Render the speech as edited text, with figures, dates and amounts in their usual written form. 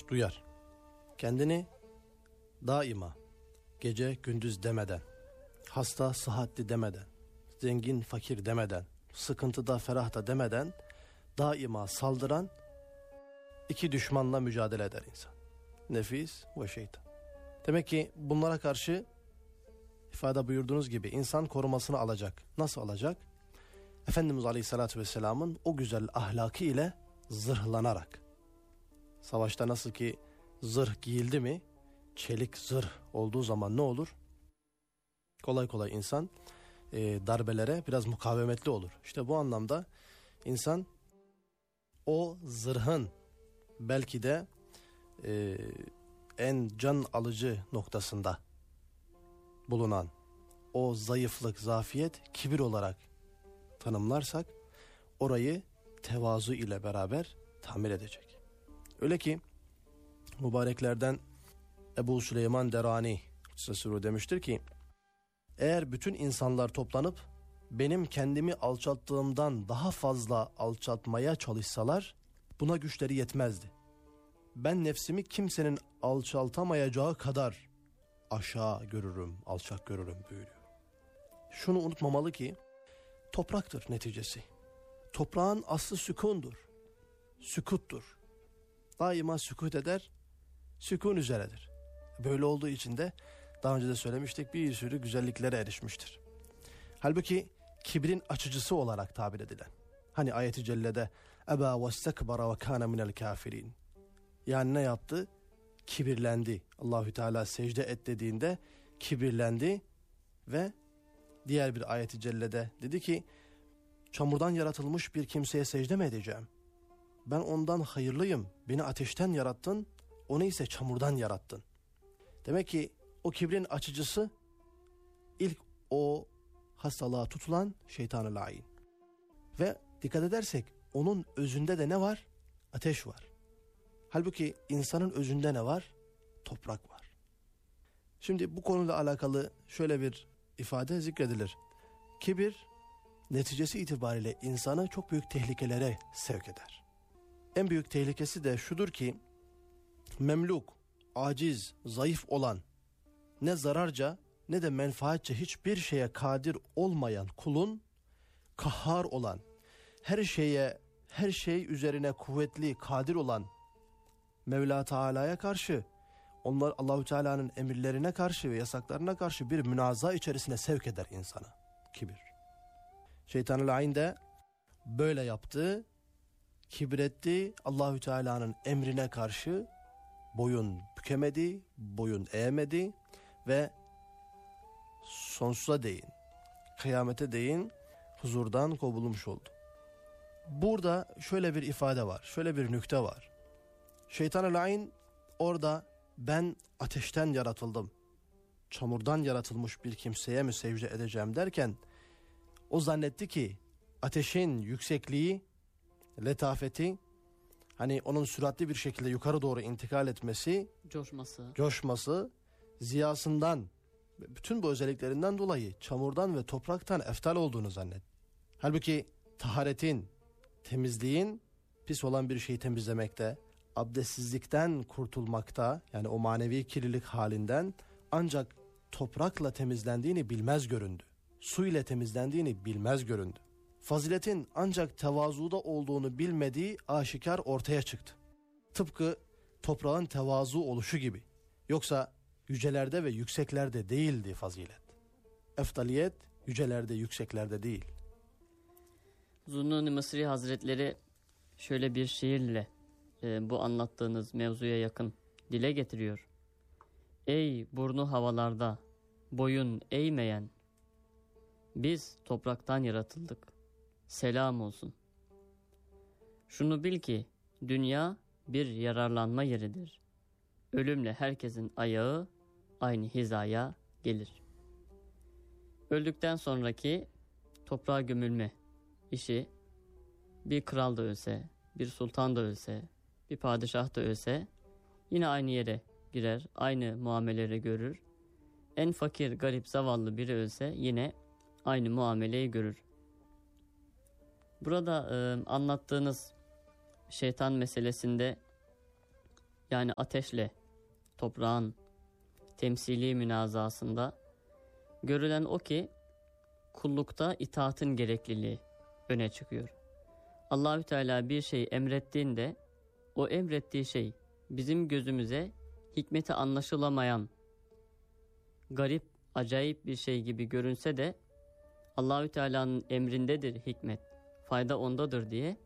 duyar. Kendini daima gece gündüz demeden, hasta sıhhatli demeden, zengin fakir demeden, sıkıntıda ferahta demeden daima saldıran iki düşmanla mücadele eder insan. Nefis ve şeytan. Demek ki bunlara karşı ifade buyurduğunuz gibi insan korumasını alacak. Nasıl alacak? Efendimiz Aleyhisselatü Vesselam'ın o güzel ahlakı ile zırhlanarak. Savaşta nasıl ki zırh giyildi mi, çelik zırh olduğu zaman ne olur? Kolay kolay insan darbelere biraz mukavemetli olur. İşte bu anlamda insan o zırhın belki de en can alıcı noktasında bulunan o zayıflık, zafiyet, kibir olarak tanımlarsak orayı tevazu ile beraber tamir edecek. Öyle ki mübareklerden Ebu Süleyman Derani demiştir ki, eğer bütün insanlar toplanıp benim kendimi alçalttığımdan daha fazla alçaltmaya çalışsalar buna güçleri yetmezdi. Ben nefsimi kimsenin alçaltamayacağı kadar aşağı görürüm, alçak görürüm buyuruyor. Şunu unutmamalı ki topraktır neticesi. Toprağın aslı sükundur, sükuttur. Daima sükut eder, sükun üzeredir. Böyle olduğu için de daha önce de söylemiştik, bir sürü güzelliklere erişmiştir. Halbuki kibrin açıcısı olarak tabir edilen. Hani ayet-i cellede Eba vestekbara ve kana minel kafirin. Yani ne yaptı? Kibirlendi. Allahü Teala secde et dediğinde kibirlendi ve diğer bir ayet-i cellede dedi ki çamurdan yaratılmış bir kimseye secde mi edeceğim? Ben ondan hayırlıyım. Beni ateşten yarattın, onu ise çamurdan yarattın. Demek ki o kibrin açıcısı ilk o hastalığa tutulan şeytan-ı lain. Ve dikkat edersek onun özünde de ne var? Ateş var. Halbuki insanın özünde ne var? Toprak var. Şimdi bu konuyla alakalı şöyle bir ifade zikredilir. Kibir neticesi itibariyle insanı çok büyük tehlikelere sevk eder. En büyük tehlikesi de şudur ki memluk, aciz, zayıf olan, ne zararca ne de menfaatçe hiçbir şeye kadir olmayan kulun kahhar olan, her şey üzerine kuvvetli, kadir olan Mevla Teala'ya karşı, onlar Allahü Teala'nın emirlerine karşı ve yasaklarına karşı bir münaza içerisine sevk eder insanı. Kibir. Şeytan-ı Lain de böyle yaptı, kibretti, Allahü Teala'nın emrine karşı boyun bükemedi, boyun eğmedi ve sonsuza değin, kıyamete değin huzurdan kovulmuş oldu. Burada şöyle bir ifade var, şöyle bir nükte var. Şeytan-ı Lain orada ben ateşten yaratıldım, çamurdan yaratılmış bir kimseye mi secde edeceğim derken o zannetti ki ateşin yüksekliği, letafeti, hani onun süratli bir şekilde yukarı doğru intikal etmesi, coşması, ziyasından, bütün bu özelliklerinden dolayı çamurdan ve topraktan eftal olduğunu zannet. Halbuki taharetin, temizliğin pis olan bir şeyi temizlemekte, abdestsizlikten kurtulmakta, yani o manevi kirlilik halinden ancak toprakla temizlendiğini bilmez göründü. Su ile temizlendiğini bilmez göründü. Faziletin ancak tevazuda olduğunu bilmediği aşikar ortaya çıktı. Tıpkı toprağın tevazu oluşu gibi. Yoksa yücelerde ve yükseklerde değildi fazilet. Eftaliyet yücelerde, yükseklerde değil. Zunnun-i Mısri Hazretleri şöyle bir şiirle bu anlattığınız mevzuya yakın dile getiriyor. Ey burnu havalarda, boyun eğmeyen, biz topraktan yaratıldık, selam olsun. Şunu bil ki dünya bir yararlanma yeridir. Ölümle herkesin ayağı aynı hizaya gelir. Öldükten sonraki toprağa gömülme işi, bir kral da ölse, bir sultan da ölse, bir padişah da ölse yine aynı yere girer, aynı muameleleri görür. En fakir, garip, zavallı biri ölse yine aynı muameleyi görür. Burada anlattığınız şeytan meselesinde yani ateşle toprağın temsili münazasında görülen o ki kullukta itaatin gerekliliği öne çıkıyor. Allahü Teala bir şey emrettiğinde o emrettiği şey bizim gözümüze hikmeti anlaşılamayan, garip, acayip bir şey gibi görünse de Allahü Teala'nın emrindedir hikmet, fayda ondadır diye